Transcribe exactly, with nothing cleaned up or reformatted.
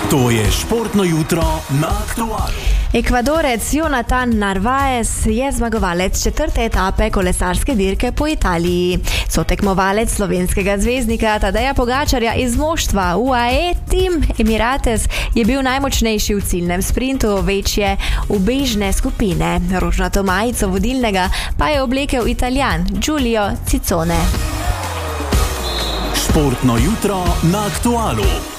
To je športno jutro na Aktualu. Ekvadorec Jonatan Narvaez je zmagovalec četrte etape kolesarske dirke po Italiji. Sotekmovalec slovenskega zvezdnika Tadeja Pogačarja iz moštva U A E Team Emirates je bil najmočnejši v ciljnem sprintu večje ubežne skupine. Rožnato majico vodilnega pa je oblekel Italijan Giulio Ciccone. Športno jutro na Aktualu.